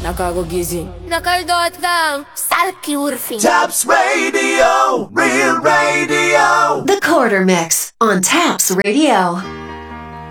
Nakakagising. Nakaldot lang. Salky urfing. Taps Radio, Real Radio. The Quarter Mix on Taps Radio.